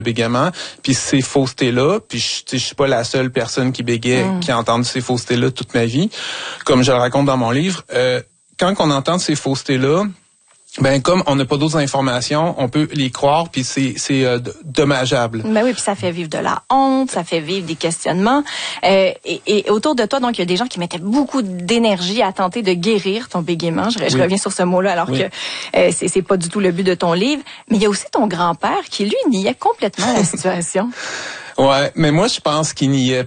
bégaiement, puis ces faussetés-là, puis je suis pas la seule personne qui bégait, qui a entendu ces faussetés-là toute ma vie, comme je le raconte dans mon livre. Quand on entend ces faussetés-là, ben comme on n'a pas d'autres informations, on peut les croire, puis c'est dommageable. Ben oui, puis ça fait vivre de la honte, ça fait vivre des questionnements. Et autour de toi, donc, il y a des gens qui mettaient beaucoup d'énergie à tenter de guérir ton bégaiement. Je reviens sur ce mot-là, alors que c'est pas du tout le but de ton livre. Mais il y a aussi ton grand-père qui, lui, niait complètement la situation. Ouais, mais moi, je pense qu'il niait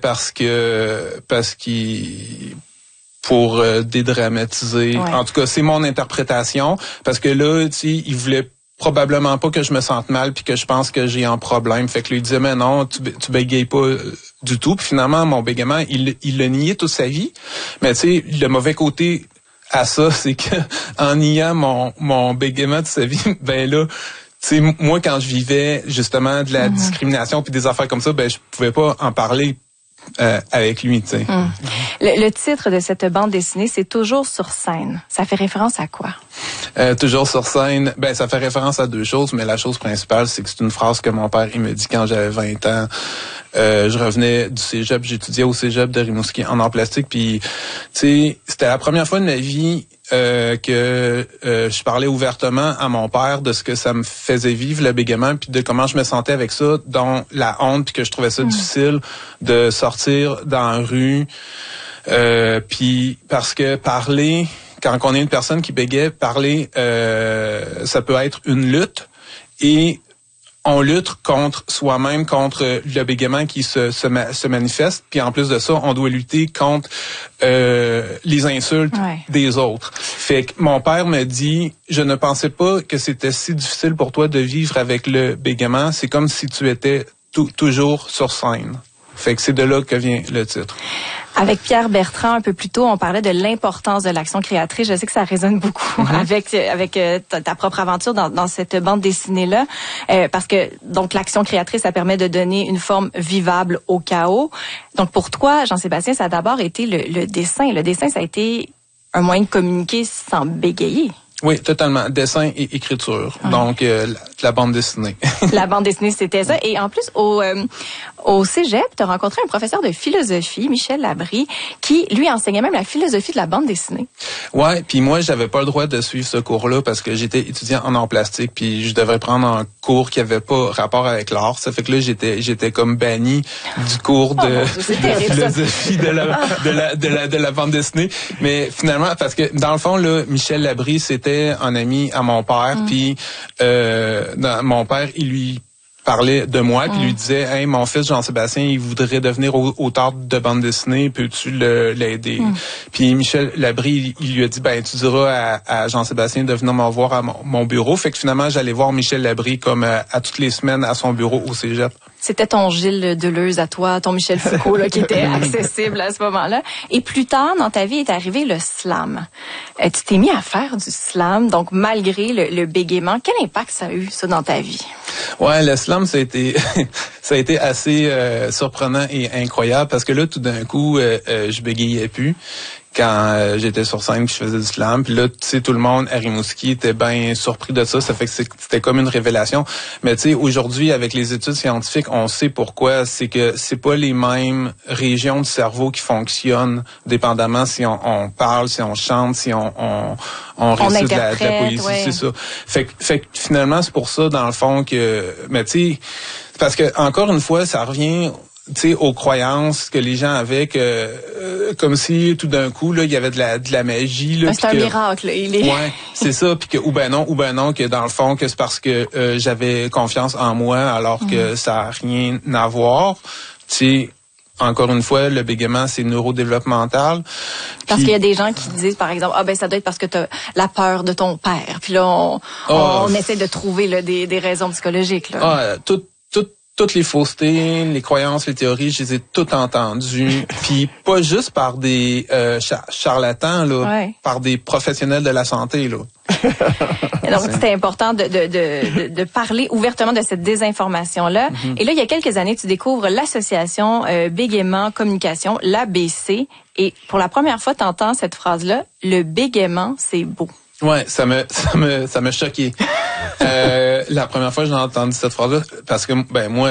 pour dédramatiser. Ouais. En tout cas, c'est mon interprétation, parce que là, tu sais, il voulait probablement pas que je me sente mal puis que je pense que j'ai un problème. Fait que lui, il disait, mais non, tu bégayes pas du tout. Puis finalement, mon bégaiement, il l'a nié toute sa vie. Mais tu sais, le mauvais côté à ça, c'est que en niant mon bégaiement de sa vie, ben là, tu sais, moi, quand je vivais justement de la discrimination puis des affaires comme ça, ben je pouvais pas en parler avec lui, tu sais. Le titre de cette bande dessinée, c'est Toujours sur scène. Ça fait référence à quoi? Toujours sur scène, ben ça fait référence à deux choses, mais la chose principale, c'est que c'est une phrase que mon père, il me dit quand j'avais 20 ans. Je revenais du cégep, j'étudiais au cégep de Rimouski en art plastique, puis tu sais, c'était la première fois de ma vie que je parlais ouvertement à mon père de ce que ça me faisait vivre, le bégaiement, puis de comment je me sentais avec ça, dont la honte, puis que je trouvais ça difficile de sortir dans la rue, puis parce que parler, quand on est une personne qui bégaye, parler, ça peut être une lutte, et on lutte contre soi-même, contre le bégaiement qui se manifeste. Puis en plus de ça, on doit lutter contre les insultes des autres. Fait que mon père me dit, je ne pensais pas que c'était si difficile pour toi de vivre avec le bégaiement. C'est comme si tu étais toujours sur scène. Fait que c'est de là que vient le titre. Avec Pierre Bertrand, un peu plus tôt, on parlait de l'importance de l'action créatrice. Je sais que ça résonne beaucoup avec ta propre aventure dans cette bande dessinée-là. Parce que, donc, l'action créatrice, ça permet de donner une forme vivable au chaos. Donc, pour toi, Jean-Sébastien, ça a d'abord été le dessin. Le dessin, ça a été un moyen de communiquer sans bégayer. Oui, totalement. Dessin et écriture. Donc, la bande dessinée. La bande dessinée, c'était ça. Et en plus, au cégep, tu as rencontré un professeur de philosophie, Michel Labrie, qui, lui, enseignait même la philosophie de la bande dessinée. Ouais, puis moi, j'avais pas le droit de suivre ce cours-là parce que j'étais étudiant en art plastique, puis je devrais prendre un cours qui avait pas rapport avec l'art. Ça fait que là, j'étais comme banni du cours de philosophie de la bande dessinée. Mais finalement, parce que dans le fond, là, Michel Labrie, c'était un ami à mon père, puis mon père, il lui parlait de moi, puis lui disait, hey, mon fils Jean-Sébastien, il voudrait devenir auteur de bande dessinée, peux-tu l'aider? Puis Michel Labrie, il lui a dit, ben tu diras à Jean-Sébastien de venir me voir à mon bureau. Fait que finalement, j'allais voir Michel Labrie comme à toutes les semaines à son bureau au cégep. C'était ton Gilles Deleuze à toi, ton Michel Foucault là, qui était accessible à ce moment-là. Et plus tard, dans ta vie, est arrivé le slam. Tu t'es mis à faire du slam, donc malgré le bégaiement. Quel impact ça a eu, ça, dans ta vie? Ouais, le slam, ça a été assez surprenant et incroyable parce que là, tout d'un coup, je bégayais plus. Quand j'étais sur scène, je faisais du slam, puis là, tu sais, tout le monde à Rimouski était bien surpris de ça. Ça fait que c'était comme une révélation. Mais tu sais, aujourd'hui, avec les études scientifiques, on sait pourquoi. C'est que c'est pas les mêmes régions du cerveau qui fonctionnent, dépendamment si on parle, si on chante, si on récite de la poésie, c'est ça. Fait que finalement, c'est pour ça, dans le fond, que... Mais tu sais, parce que encore une fois, ça revient... tu sais, aux croyances que les gens avaient, comme si tout d'un coup là il y avait de la magie là. C'est un miracle. Ouais, c'est ça, puis que ou ben non que dans le fond que c'est parce que j'avais confiance en moi alors que ça a rien à voir. Tu sais, encore une fois, le bégaiement, c'est neurodéveloppemental. Parce qu'il y a des gens qui disent, par exemple, ça doit être parce que tu as la peur de ton père. Puis là, on essaie de trouver là, des raisons psychologiques. Là. Toutes les faussetés, les croyances, les théories, je les ai toutes entendues. Puis pas juste par des charlatans, là, par des professionnels de la santé, là. Donc, c'était important de parler ouvertement de cette désinformation-là. Et là, il y a quelques années, tu découvres l'association Bégaiement Communication, l'ABC. Et pour la première fois, tu entends cette phrase-là, le bégaiement, c'est beau. Ouais, ça m'a choqué. La première fois que j'ai entendu cette phrase-là, parce que moi